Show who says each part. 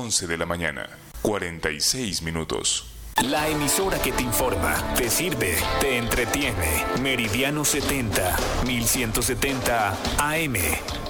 Speaker 1: 11 de la mañana, 46 minutos.
Speaker 2: La emisora que te informa, te sirve, te entretiene. Meridiano 70, 1170 AM.